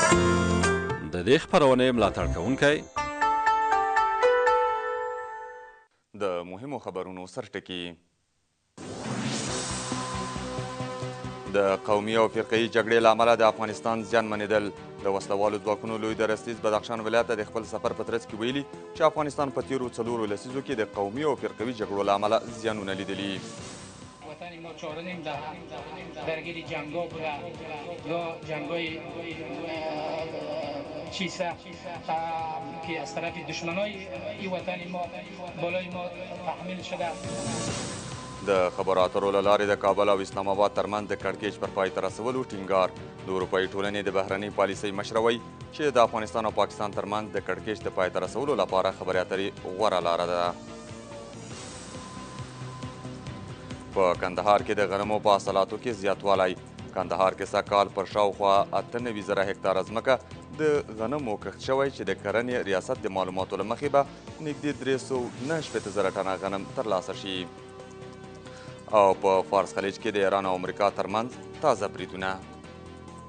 د دې خپرونې ملاتړ کوونکی د مهمو خبرونو سرټکي د قومي او فرقه‌يي جګړې له امله د افغانستان زیانمنېدل. د وسلوالو ځواکونو لوی درستیز بدخشان ولایت ته د خپل سفر په ترڅ کې ویلي چې افغانستان په تیرو 4 لسیزو کې د قومي او فرقوي جګړو له امله زیانونه لیدلي. وطن ما 4.5 دهه درگیر جنگا بوده یا جنگای چیسه که از طرف دشمنای این وطن ما بالای ما تحمیل شده. د خبرو اترو له لارې د کابل او اسلام آباد ترمنځ د کړکېچ پر پای ته رسولو ټینګار. د اروپایي ټولنې د بهرنۍ پالیسۍ مشره وایي چې د افغانستان او پاکستان ترمنځ د کړکېچ د پای ته رسولو لپاره خبرې اترې غوره لاره ده. په کندهار کې د غنمو په حاصلاتو کې زیاتوالی. کندهار کې سږ کال پر شاوخوا 98,000 هکتاره ځمکه د غنمو کښت شوی چې د کرنې ریاست د معلوماتو له مخې به نږدې 369,000 ټنه غنم ترلاسه شي. او په فارس خلیج کې د ایران او امریکا ترمنځ تازه بریدونه.